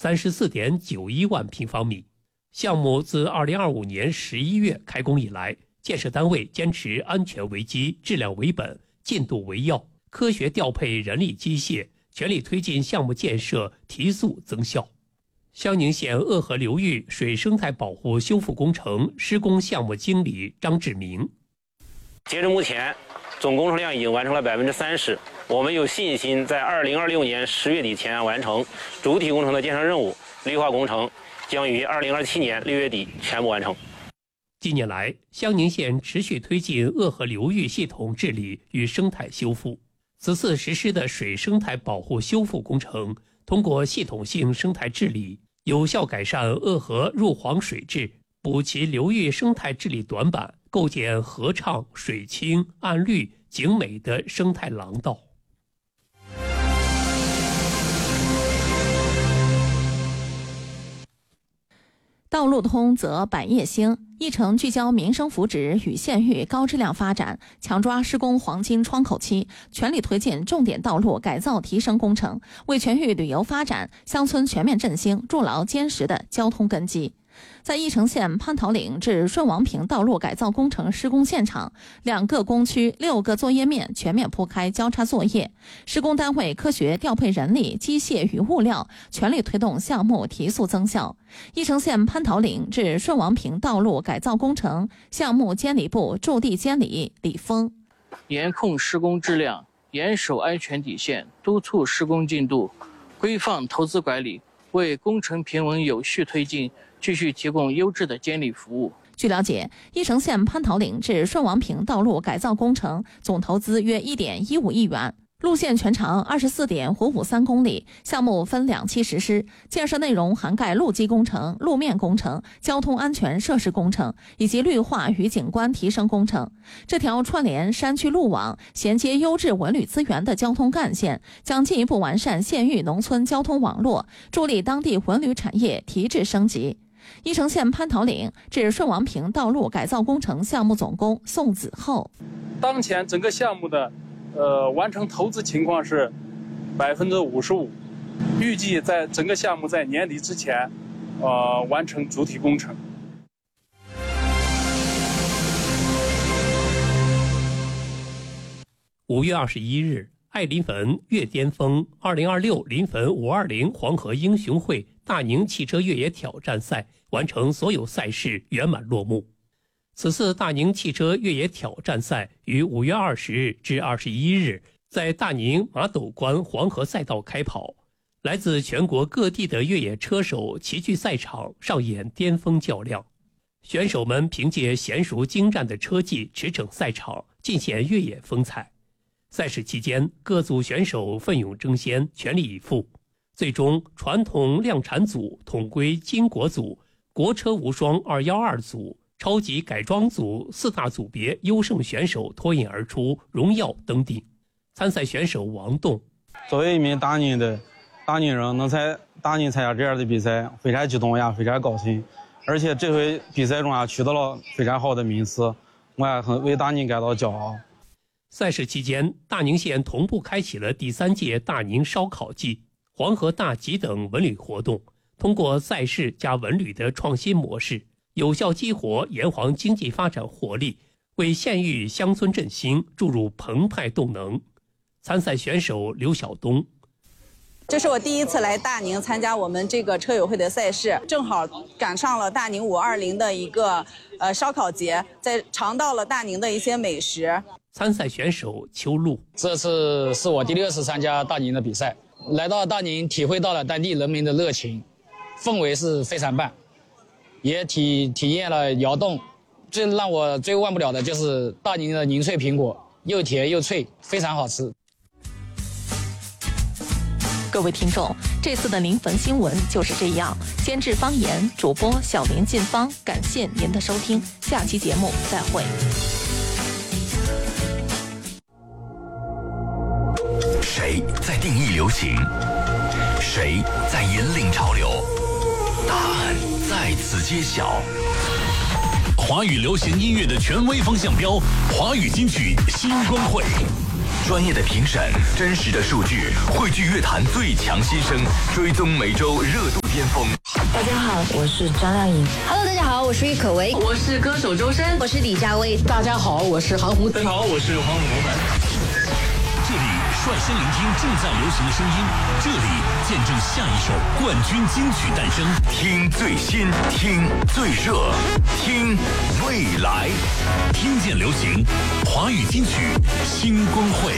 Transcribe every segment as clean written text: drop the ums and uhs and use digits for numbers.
34.91万平方米。项目自2025年11月开工以来，建设单位坚持安全为基、质量为本、进度为要，科学调配人力机械，全力推进项目建设提速增效。襄宁县鄂河流域水生态保护修复工程施工项目经理张志明： 截至目前，总工程量已经完成了30%，我们有信心在2026年10月底前完成主体工程的建设任务，绿化工程将于2027年6月底全部完成。 近年来，襄宁县持续推进鄂河流域系统治理与生态修复。此次实施的水生态保护修复工程，通过系统性生态治理，有效改善鄂河入黄水质，补其流域生态治理短板，构建河畅、水清、岸绿、景美的生态廊道。 道路通则百业兴，议程聚焦民生福祉与县域高质量发展，强抓施工黄金窗口期，全力推进重点道路改造提升工程，为全域旅游发展、乡村全面振兴筑牢坚实的交通根基。在义城县蟠桃岭至顺王坪道路改造工程施工现场，2个工区6个作业面全面铺开交叉作业，施工单位科学调配人力、机械与物料，全力推动项目提速增效。义城县蟠桃岭至顺王坪道路改造工程项目监理部驻地监理李峰： 严控施工质量，严守安全底线，督促施工进度，规范投资管理，为工程平稳有序推进继续提供优质的监理服务。 据了解，义城县蟠桃岭至顺王坪道路改造工程总投资约1.15亿元，路线全长24.553公里，项目分2期实施，建设内容涵盖路基工程、路面工程、交通安全设施工程以及绿化与景观提升工程。这条串联山区路网、衔接优质文旅资源的交通干线，将进一步完善县域农村交通网络，助力当地文旅产业提质升级。义城县蟠桃岭至顺王坪道路改造工程项目总工宋子厚： 当前整个项目的完成投资情况是55%，预计在整个项目在年底之前完成主体工程。 5月21日，爱临汾越巅峰2026临汾520黄河英雄会大宁汽车越野挑战赛完成所有赛事圆满落幕。此次大宁汽车越野挑战赛于5月20日至21日在大宁马斗关黄河赛道开跑，来自全国各地的越野车手齐聚赛场上演巅峰较量。选手们凭借娴熟精湛的车技驰骋赛场，尽显越野风采。赛事期间，各组选手奋勇争先，全力以赴。最终，传统量产组统归金国组、国车无双212组、超级改装组4大组别优胜选手脱颖而出，荣耀登顶。参赛选手王栋： 作为一名大宁人，能在大宁参加这样的比赛，非常激动呀，非常高兴。而且这回比赛中取得了非常好的名次，我也很为大宁感到骄傲。 赛事期间，大宁县同步开启了第3届大宁烧烤季、黄河大集等文旅活动，通过赛事加文旅的创新模式，有效激活炎黄经济发展活力，为县域乡村振兴注入澎湃动能。参赛选手刘晓东： 这是我第一次来大宁参加我们这个车友会的赛事，正好赶上了大宁520的一个烧烤节，尝到了大宁的一些美食。 参赛选手邱璐： 这次是我第6次参加大宁的比赛，来到大宁体会到了当地人民的热情，氛围是非常棒，也体验了窑洞。最让我最忘不了的就是大宁的凝脆苹果，又甜又脆，非常好吃。 各位听众，这次的临汾新闻就是这样。监制方言，主播小林进芳，感谢您的收听，下期节目再会。 谁在定义流行？谁在引领潮流？答案在此揭晓。华语流行音乐的权威方向标，华语金曲新光会。专业的评审，真实的数据，汇聚乐坛最强新声，追踪每周热度。 巅峰。 大家好，我是张靓颖。 Hello， 大家好，我是郁可唯。 我是歌手周深。 我是李佳薇。 大家好，我是韩红。 大家好，我是黄伟文。 这里率先聆听正在流行的声音，这里见证下一首冠军金曲诞生。听最新，听最热，听未来，听见流行，华语金曲星光会。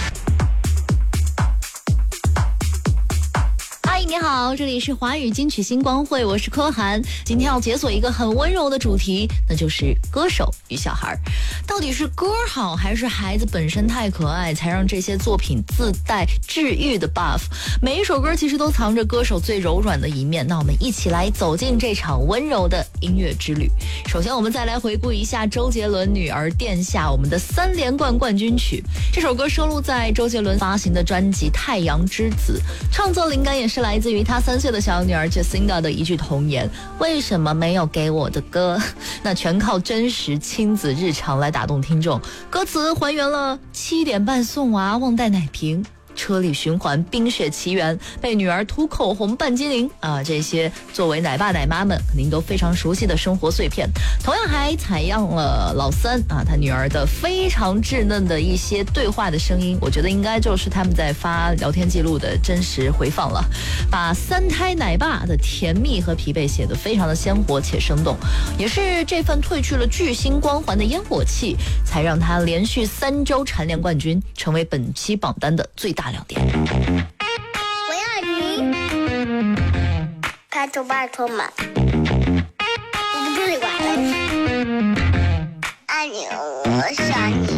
你好，这里是华语金曲星光会，我是柯涵。今天要解锁一个很温柔的主题，那就是歌手与小孩。到底是歌好，还是孩子本身太可爱，才让这些作品自带治愈的 buff？ 每一首歌其实都藏着歌手最柔软的一面。那我们一起来走进这场温柔的音乐之旅。首先，我们再来回顾一下周杰伦《女儿殿下》，我们的3连冠冠军曲。这首歌收录在周杰伦发行的专辑《太阳之子》，创作灵感也是来自于他3岁的小女儿 Jacinda 的一句童言：为什么没有给我的歌？那全靠真实亲子日常来打动听众。歌词还原了7点半送娃忘带奶瓶，车里循环冰雪奇缘，被女儿涂口红拌精灵啊，这些作为奶爸奶妈们肯定都非常熟悉的生活碎片。同样还采样了老三啊，他女儿的非常稚嫩的一些对话的声音，我觉得应该就是他们在发聊天记录的真实回放了，把3胎奶爸的甜蜜和疲惫写得非常的鲜活且生动，也是这份褪去了巨星光环的烟火气，才让他连续3周蝉联冠军，成为本期榜单的最大亮点。 我要你，拜托嘛，我不跟你玩了。爱你，我想你。